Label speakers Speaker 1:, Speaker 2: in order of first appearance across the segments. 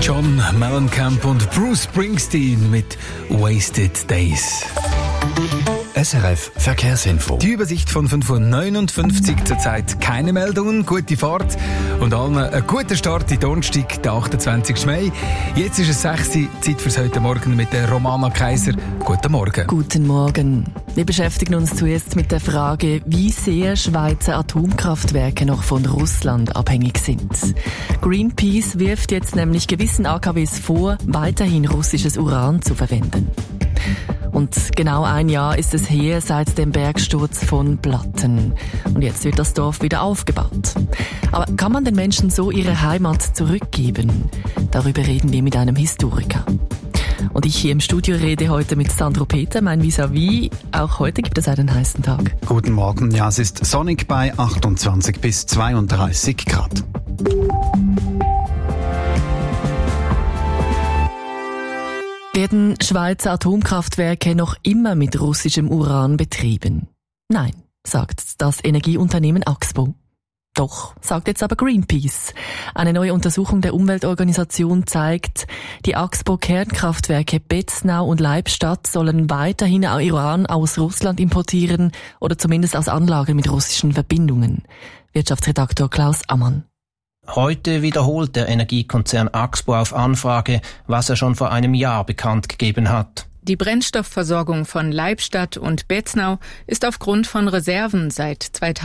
Speaker 1: John Mellencamp und Bruce Springsteen mit Wasted Days.
Speaker 2: SRF Verkehrsinfo.
Speaker 1: Die Übersicht von 5.59 Uhr, zurzeit keine Meldungen, gute Fahrt und allen einen guten Start in Donnerstag, den 28. Mai. Jetzt ist es 6 Uhr, Zeit fürs heute Morgen mit der Romana Kaiser. Guten Morgen.
Speaker 3: Guten Morgen. Wir beschäftigen uns zuerst mit der Frage, wie sehr Schweizer Atomkraftwerke noch von Russland abhängig sind. Greenpeace wirft jetzt nämlich gewissen AKWs vor, weiterhin russisches Uran zu verwenden. Und genau ein Jahr ist es her seit dem Bergsturz von Blatten. Und jetzt wird das Dorf wieder aufgebaut. Aber kann man den Menschen so ihre Heimat zurückgeben? Darüber reden wir mit einem Historiker. Und ich hier im Studio rede heute mit Sandro Peter, mein Vis-à-vis. Auch heute gibt es einen heißen Tag.
Speaker 2: Guten Morgen. Ja, es ist sonnig bei 28 bis 32 Grad.
Speaker 3: Werden Schweizer Atomkraftwerke noch immer mit russischem Uran betrieben? Nein, sagt das Energieunternehmen Axpo. Doch, sagt jetzt aber Greenpeace. Eine neue Untersuchung der Umweltorganisation zeigt, die Axpo-Kernkraftwerke Betznau und Leibstadt sollen weiterhin Uran aus Russland importieren oder zumindest aus Anlagen mit russischen Verbindungen. Wirtschaftsredaktor Klaus Ammann.
Speaker 4: Heute wiederholt der Energiekonzern Axpo auf Anfrage, was er schon vor einem Jahr bekannt gegeben hat.
Speaker 5: Die Brennstoffversorgung von Leibstadt und Betznau ist aufgrund von Reserven seit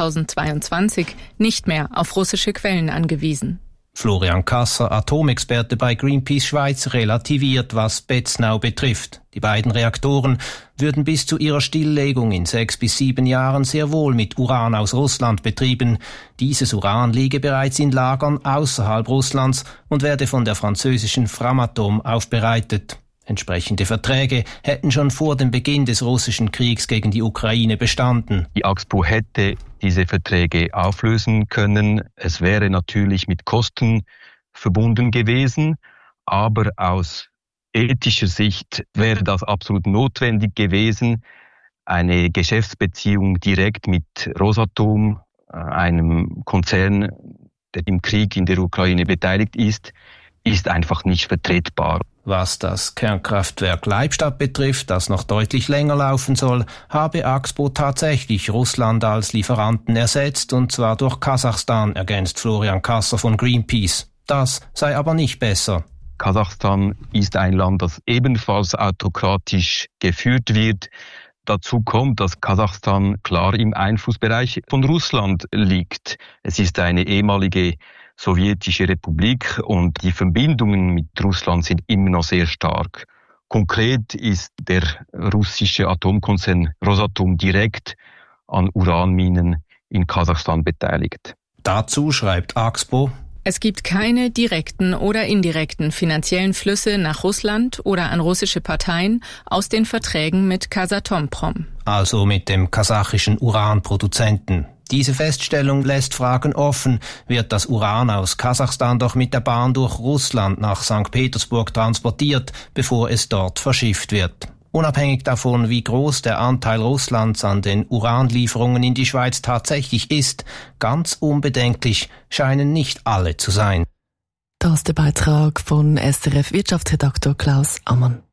Speaker 5: 2022 nicht mehr auf russische Quellen angewiesen.
Speaker 4: Florian Kasser, Atomexperte bei Greenpeace Schweiz, relativiert, was Betznau betrifft. Die beiden Reaktoren würden bis zu ihrer Stilllegung in 6 bis 7 Jahren sehr wohl mit Uran aus Russland betrieben. Dieses Uran liege bereits in Lagern außerhalb Russlands und werde von der französischen Framatome aufbereitet. Entsprechende Verträge hätten schon vor dem Beginn des russischen Kriegs gegen die Ukraine bestanden.
Speaker 6: Die Axpo hätte diese Verträge auflösen können. Es wäre natürlich mit Kosten verbunden gewesen, aber aus ethischer Sicht wäre das absolut notwendig gewesen. Eine Geschäftsbeziehung direkt mit Rosatom, einem Konzern, der im Krieg in der Ukraine beteiligt ist einfach nicht vertretbar.
Speaker 4: Was das Kernkraftwerk Leibstadt betrifft, das noch deutlich länger laufen soll, habe Axpo tatsächlich Russland als Lieferanten ersetzt, und zwar durch Kasachstan, ergänzt Florian Kasser von Greenpeace. Das sei aber nicht besser.
Speaker 6: Kasachstan ist ein Land, das ebenfalls autokratisch geführt wird. Dazu kommt, dass Kasachstan klar im Einflussbereich von Russland liegt. Es ist eine ehemalige sowjetische Republik und die Verbindungen mit Russland sind immer noch sehr stark. Konkret ist der russische Atomkonzern Rosatom direkt an Uranminen in Kasachstan beteiligt.
Speaker 4: Dazu schreibt Axpo:
Speaker 5: Es gibt keine direkten oder indirekten finanziellen Flüsse nach Russland oder an russische Parteien aus den Verträgen mit Kazatomprom.
Speaker 4: Also mit dem kasachischen Uranproduzenten. Diese Feststellung lässt Fragen offen. Wird das Uran aus Kasachstan doch mit der Bahn durch Russland nach St. Petersburg transportiert, bevor es dort verschifft wird? Unabhängig davon, wie groß der Anteil Russlands an den Uranlieferungen in die Schweiz tatsächlich ist, ganz unbedenklich scheinen nicht alle zu sein.
Speaker 3: Das ist der Beitrag von SRF Wirtschaftsredaktor Klaus Ammann.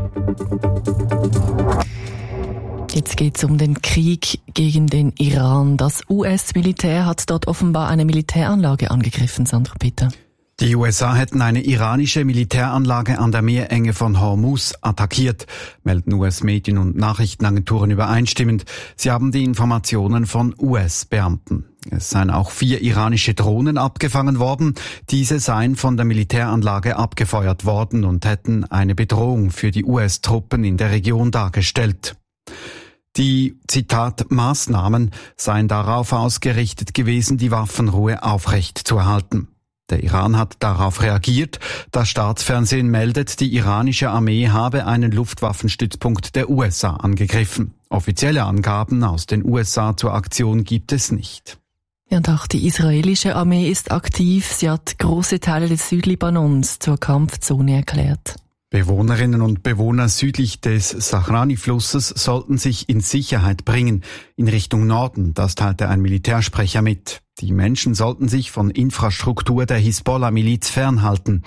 Speaker 3: Jetzt geht es um den Krieg gegen den Iran. Das US-Militär hat dort offenbar eine Militäranlage angegriffen, Sandro Peter.
Speaker 2: Die USA hätten eine iranische Militäranlage an der Meerenge von Hormuz attackiert, melden US-Medien und Nachrichtenagenturen übereinstimmend. Sie haben die Informationen von US-Beamten. Es seien auch 4 iranische Drohnen abgefangen worden. Diese seien von der Militäranlage abgefeuert worden und hätten eine Bedrohung für die US-Truppen in der Region dargestellt. Die, Zitat, Maßnahmen seien darauf ausgerichtet gewesen, die Waffenruhe aufrechtzuerhalten. Der Iran hat darauf reagiert. Das Staatsfernsehen meldet, die iranische Armee habe einen Luftwaffenstützpunkt der USA angegriffen. Offizielle Angaben aus den USA zur Aktion gibt es nicht.
Speaker 3: Ja, und auch die israelische Armee ist aktiv. Sie hat große Teile des Südlibanons zur Kampfzone erklärt.
Speaker 2: Bewohnerinnen und Bewohner südlich des Sahrani-Flusses sollten sich in Sicherheit bringen, in Richtung Norden, das teilte ein Militärsprecher mit. Die Menschen sollten sich von Infrastruktur der Hisbollah-Miliz fernhalten.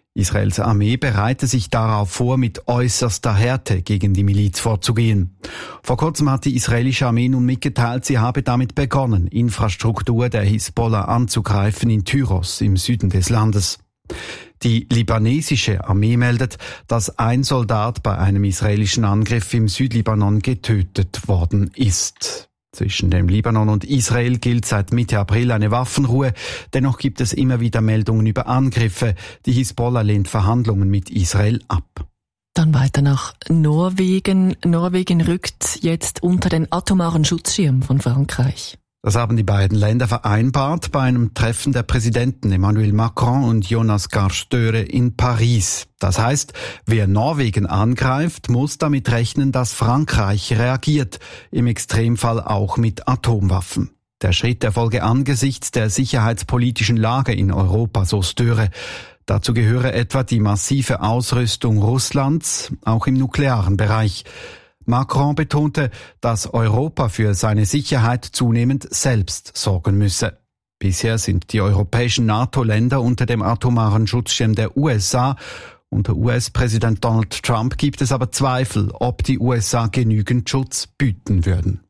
Speaker 2: Israels Armee bereite sich darauf vor, mit äußerster Härte gegen die Miliz vorzugehen. Vor kurzem hat die israelische Armee nun mitgeteilt, sie habe damit begonnen, Infrastruktur der Hisbollah anzugreifen in Tyros im Süden des Landes. Die libanesische Armee meldet, dass ein Soldat bei einem israelischen Angriff im Südlibanon getötet worden ist. Zwischen dem Libanon und Israel gilt seit Mitte April eine Waffenruhe. Dennoch gibt es immer wieder Meldungen über Angriffe. Die Hisbollah lehnt Verhandlungen mit Israel ab.
Speaker 3: Dann weiter nach Norwegen. Norwegen rückt jetzt unter den atomaren Schutzschirm von Frankreich.
Speaker 2: Das haben die beiden Länder vereinbart bei einem Treffen der Präsidenten Emmanuel Macron und Jonas Gahr Støre in Paris. Das heißt, wer Norwegen angreift, muss damit rechnen, dass Frankreich reagiert, im Extremfall auch mit Atomwaffen. Der Schritt erfolge angesichts der sicherheitspolitischen Lage in Europa, so Støre. Dazu gehöre etwa die massive Ausrüstung Russlands, auch im nuklearen Bereich. Macron betonte, dass Europa für seine Sicherheit zunehmend selbst sorgen müsse. Bisher sind die europäischen NATO-Länder unter dem atomaren Schutzschirm der USA. Unter US-Präsident Donald Trump gibt es aber Zweifel, ob die USA genügend Schutz bieten würden.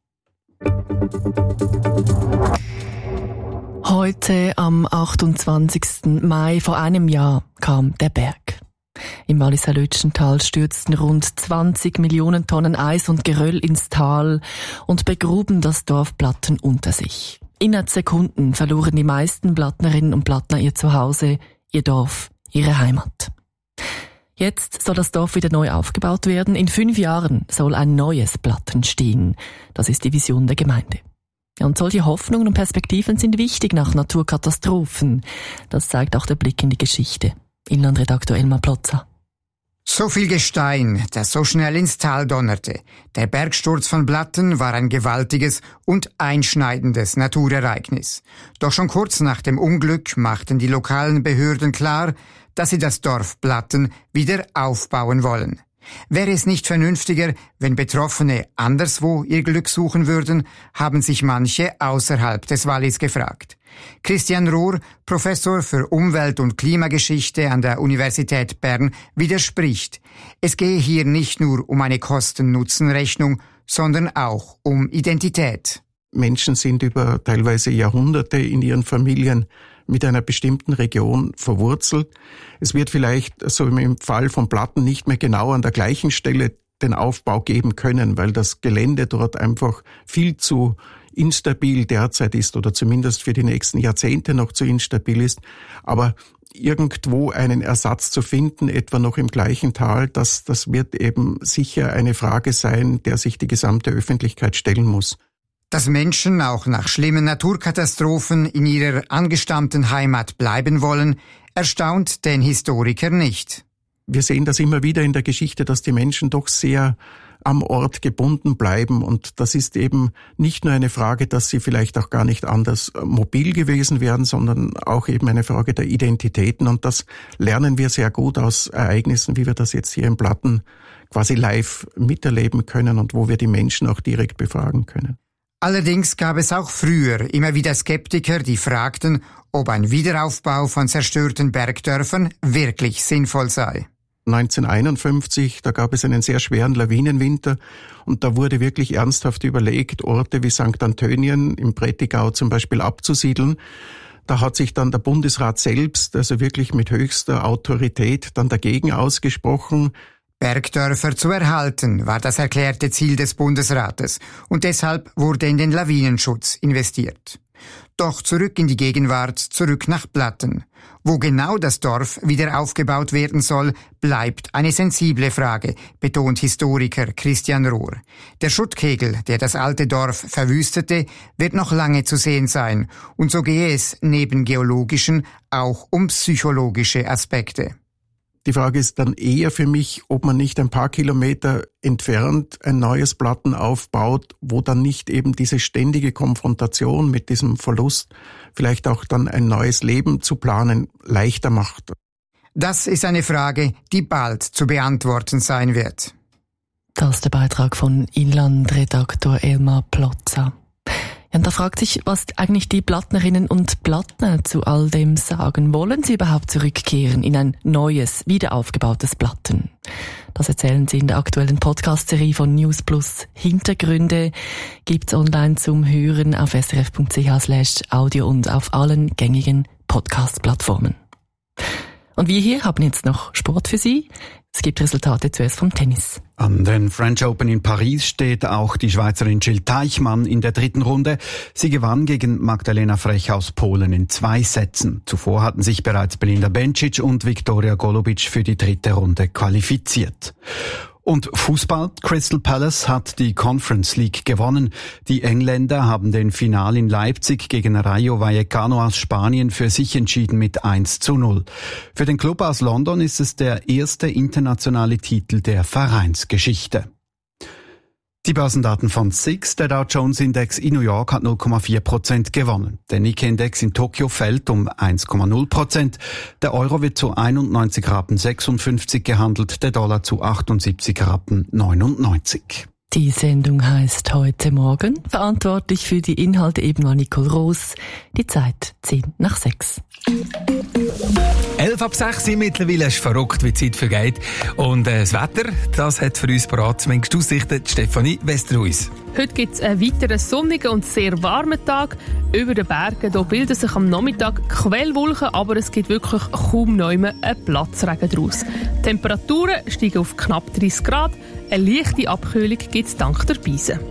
Speaker 3: Heute, am 28. Mai vor einem Jahr, kam der Berg. Im Walliser Lötschental stürzten rund 20 Millionen Tonnen Eis und Geröll ins Tal und begruben das Dorf Platten unter sich. Innerhalb Sekunden verloren die meisten Plattnerinnen und Plattner ihr Zuhause, ihr Dorf, ihre Heimat. Jetzt soll das Dorf wieder neu aufgebaut werden. In 5 Jahren soll ein neues Platten stehen. Das ist die Vision der Gemeinde. Und solche Hoffnungen und Perspektiven sind wichtig nach Naturkatastrophen. Das zeigt auch der Blick in die Geschichte. Inlandredaktor Elmar Plotzer.
Speaker 7: So viel Gestein, das so schnell ins Tal donnerte. Der Bergsturz von Platten war ein gewaltiges und einschneidendes Naturereignis. Doch schon kurz nach dem Unglück machten die lokalen Behörden klar, dass sie das Dorf Platten wieder aufbauen wollen. Wäre es nicht vernünftiger, wenn Betroffene anderswo ihr Glück suchen würden, haben sich manche außerhalb des Wallis gefragt. Christian Rohr, Professor für Umwelt- und Klimageschichte an der Universität Bern, widerspricht. Es gehe hier nicht nur um eine Kosten-Nutzen-Rechnung, sondern auch um Identität.
Speaker 8: Menschen sind über teilweise Jahrhunderte in ihren Familien mit einer bestimmten Region verwurzelt. Es wird vielleicht, so im Fall von Platten, nicht mehr genau an der gleichen Stelle den Aufbau geben können, weil das Gelände dort einfach viel zu instabil derzeit ist oder zumindest für die nächsten Jahrzehnte noch zu instabil ist. Aber irgendwo einen Ersatz zu finden, etwa noch im gleichen Tal, das wird eben sicher eine Frage sein, der sich die gesamte Öffentlichkeit stellen muss.
Speaker 7: Dass Menschen auch nach schlimmen Naturkatastrophen in ihrer angestammten Heimat bleiben wollen, erstaunt den Historiker nicht.
Speaker 8: Wir sehen das immer wieder in der Geschichte, dass die Menschen doch sehr am Ort gebunden bleiben. Und das ist eben nicht nur eine Frage, dass sie vielleicht auch gar nicht anders mobil gewesen wären, sondern auch eben eine Frage der Identitäten. Und das lernen wir sehr gut aus Ereignissen, wie wir das jetzt hier in Platten quasi live miterleben können und wo wir die Menschen auch direkt befragen können.
Speaker 7: Allerdings gab es auch früher immer wieder Skeptiker, die fragten, ob ein Wiederaufbau von zerstörten Bergdörfern wirklich sinnvoll sei.
Speaker 8: 1951, da gab es einen sehr schweren Lawinenwinter und da wurde wirklich ernsthaft überlegt, Orte wie St. Antönien im Prättigau zum Beispiel abzusiedeln. Da hat sich dann der Bundesrat selbst, also wirklich mit höchster Autorität, dann dagegen ausgesprochen.
Speaker 7: Bergdörfer zu erhalten, war das erklärte Ziel des Bundesrates und deshalb wurde in den Lawinenschutz investiert. Doch zurück in die Gegenwart, zurück nach Platten. Wo genau das Dorf wieder aufgebaut werden soll, bleibt eine sensible Frage, betont Historiker Christian Rohr. Der Schuttkegel, der das alte Dorf verwüstete, wird noch lange zu sehen sein und so gehe es neben geologischen auch um psychologische Aspekte.
Speaker 8: Die Frage ist dann eher für mich, ob man nicht ein paar Kilometer entfernt ein neues Platten aufbaut, wo dann nicht eben diese ständige Konfrontation mit diesem Verlust vielleicht auch dann ein neues Leben zu planen leichter macht.
Speaker 7: Das ist eine Frage, die bald zu beantworten sein wird.
Speaker 3: Das ist der Beitrag von Inlandredaktor Elmar Plotzer. Ja, und da fragt sich, was eigentlich die Plattnerinnen und Plattner zu all dem sagen. Wollen sie überhaupt zurückkehren in ein neues, wiederaufgebautes Platten? Das erzählen sie in der aktuellen Podcast-Serie von News Plus. Hintergründe gibt's online zum Hören auf srf.ch/audio und auf allen gängigen Podcast-Plattformen. Und wir hier haben jetzt noch Sport für Sie. Es gibt Resultate zuerst vom Tennis.
Speaker 2: An den French Open in Paris steht auch die Schweizerin Jill Teichmann in der dritten Runde. Sie gewann gegen Magdalena Frech aus Polen in 2 Sätzen. Zuvor hatten sich bereits Belinda Bencic und Viktoria Golubic für die dritte Runde qualifiziert. Und Fußball. Crystal Palace hat die Conference League gewonnen. Die Engländer haben den Final in Leipzig gegen Rayo Vallecano aus Spanien für sich entschieden mit 1:0. Für den Club aus London ist es der erste internationale Titel der Vereinsgeschichte. Die Börsendaten von SIX, der Dow Jones Index in New York hat 0,4% gewonnen. Der Nikkei-Index in Tokio fällt um 1,0%. Der Euro wird zu 91,56 Rappen gehandelt, der Dollar zu 78,99 Rappen.
Speaker 3: Die Sendung heißt «Heute Morgen». Verantwortlich für die Inhalte eben war Nicole Roos. Die Zeit 5:10.
Speaker 1: 5:11 mittlerweile, ist verrückt, wie die Zeit vergeht. Und das Wetter, das hat für uns parat zumindest Aussichten Stefanie Westerhuis.
Speaker 9: Heute gibt es einen weiteren sonnigen und sehr warmen Tag. Über den Bergen hier bilden sich am Nachmittag Quellwolken, aber es gibt wirklich kaum neu einen Platzregen daraus. Die Temperaturen steigen auf knapp 30 Grad. Eine leichte Abkühlung gibt es dank der Beise.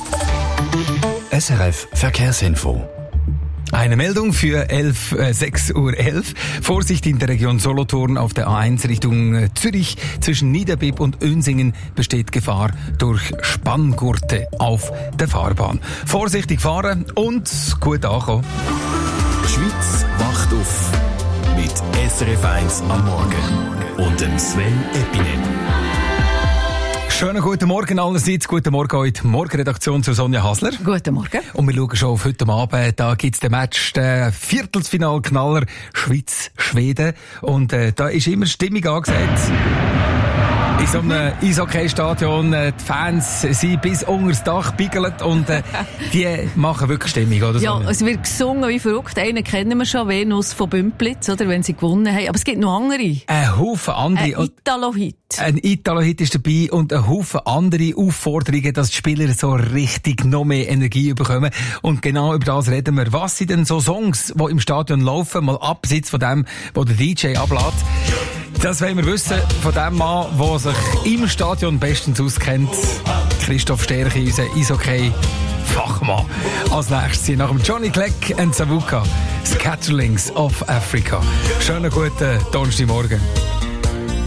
Speaker 10: SRF Verkehrsinfo.
Speaker 1: Eine Meldung für 6:11 Uhr. Vorsicht in der Region Solothurn auf der A1 Richtung Zürich. Zwischen Niederbipp und Önsingen besteht Gefahr durch Spanngurte auf der Fahrbahn. Vorsichtig fahren und gut ankommen.
Speaker 10: Die Schweiz wacht auf mit SRF 1 am Morgen und dem Sven Epinen.
Speaker 1: Schönen guten Morgen allerseits. Guten Morgen auch die Morgenredaktion zu Sonja Hasler.
Speaker 11: Guten Morgen.
Speaker 1: Und wir schauen schon auf heute Abend. Da gibt's den Match, den Viertelfinalknaller Schweiz-Schweden. Und da ist immer Stimmung angesagt. In so einem Eishockey-Stadion, die Fans sind bis unter das Dach biegelt und die machen wirklich Stimmung, oder?
Speaker 11: Ja, es wird gesungen wie verrückt. Einen kennen wir schon, Venus von Bümplitz, oder, wenn sie gewonnen haben. Aber es gibt noch andere.
Speaker 1: Ein Haufen andere.
Speaker 11: Ein Italo-Hit.
Speaker 1: Ein Italo-Hit ist dabei und ein Haufen andere Aufforderungen, dass die Spieler so richtig noch mehr Energie bekommen. Und genau über das reden wir. Was sind denn so Songs, die im Stadion laufen, mal abseits von dem, wo der DJ ablädt? Das wollen wir wissen von dem Mann, der sich im Stadion bestens auskennt. Christoph Sterchi, unser Eishockey-Fachmann. Als nächstes hier nach dem Johnny Clegg und Savuka, Scatterlings of Africa. Schönen guten Donnerstagmorgen.